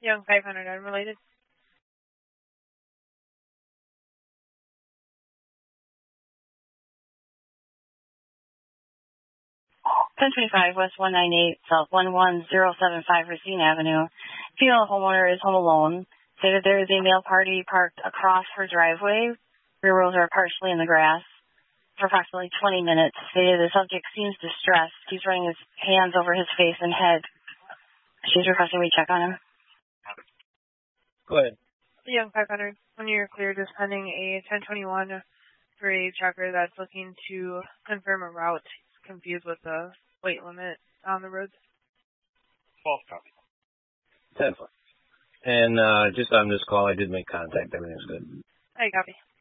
Young 500 unrelated. 1025 West 198 South 11075 Racine Avenue. Female homeowner is home alone. Stated there is a male party parked across her driveway. Rear wheels are partially in the grass. For approximately 20 minutes. Stated the subject seems distressed. He's running his hands over his face and head. She's requesting we check on him. Go ahead. Young 500, when you're cleared, is pending a 1021 for a trucker that's looking to confirm a route. He's confused with the weight limit on the roads. 12 copy. 10 4. And just on this call, I did make contact. Everything's good. I copy.